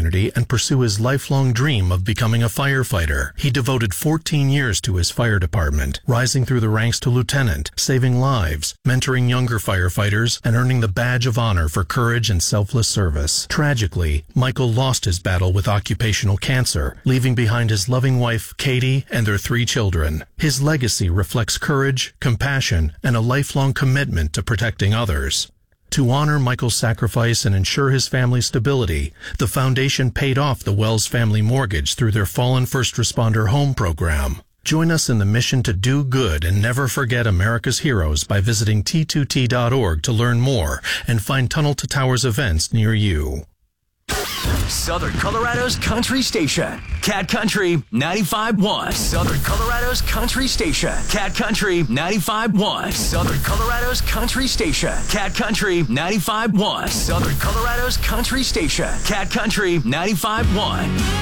community and pursue his lifelong dream of becoming a firefighter. He devoted 14 years to his fire department, rising through the ranks to lieutenant, saving lives, mentoring younger firefighters, and earning the badge of honor for courage and selfless service. Tragically, Michael lost his battle with occupational cancer, leaving behind his loving wife, Katie, and their 3 children. His legacy reflects courage, compassion, and a lifelong commitment to protecting others. To honor Michael's sacrifice and ensure his family's stability, the foundation paid off the Wells family mortgage through their Fallen First Responder Home program. Join us in the mission to do good and never forget America's heroes by visiting T2T.org to learn more and find Tunnel to Towers events near you. Southern Colorado's country station, Cat Country 95.1. Southern Colorado's country station, Cat Country 95.1. Southern Colorado's country station, Cat Country 95.1. Southern Colorado's country station, Cat Country 95.1.